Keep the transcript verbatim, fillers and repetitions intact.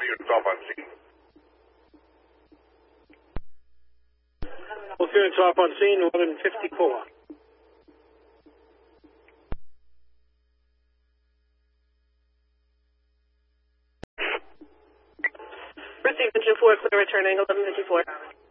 unit top on scene. Both units off on scene, one fifty-four. Received engine four, clear return angle eleven fifty-four.